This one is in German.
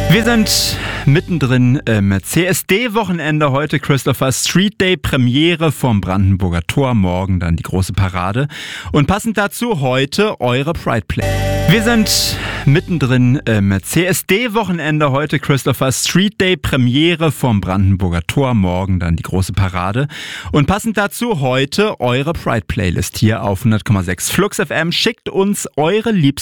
Wir sind mittendrin im CSD-Wochenende. Heute Christopher Street Day, Premiere vom Brandenburger Tor. Morgen dann die große Parade. Und passend dazu heute eure Pride Play. Wir sind mittendrin im CSD-Wochenende. Heute Christopher Street Day, Premiere vom Brandenburger Tor. Morgen dann die große Parade. Und passend dazu heute eure Pride Playlist hier auf 100,6 Flux FM. Schickt uns eure liebsten